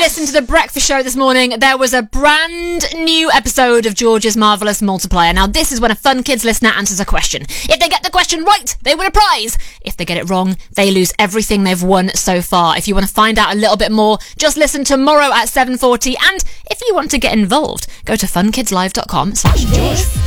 listened to The Breakfast Show this morning, there was a brand new episode of George's Marvellous Multiplier. Now, this is when a Fun Kids listener answers a question. If they get the question right, they win a prize. If they get it wrong, they lose everything they've won so far. If you want to find out a little bit more, just listen tomorrow at 7:40. And if you want to get involved, go to funkidslive.com/George.